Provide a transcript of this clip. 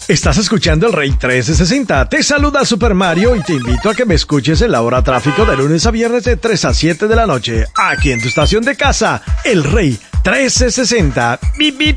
Estás escuchando el Rey 1360. Te saluda Super Mario y te invito a que me escuches en la hora tráfico de lunes a viernes de 3 a 7 de la noche. Aquí en tu estación de casa, el Rey 1360. Bip, bip.